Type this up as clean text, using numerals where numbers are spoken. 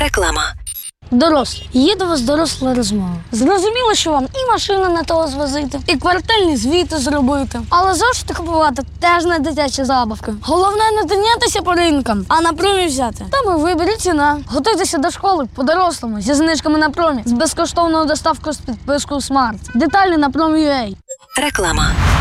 Реклама. Дорослі, є до вас доросла розмова. Зрозуміло, що вам і машину на того звозити, і квартальні звіти зробити. Але зошити купувати теж не дитячі забавки. Головне не тинятися по ринкам, а на промі взяти. Там і виберіть ціна. Готуйтеся до школи по-дорослому, зі знижками на промі, з безкоштовною доставкою з підпискою Smart. Деталі на Prom.ua. Реклама.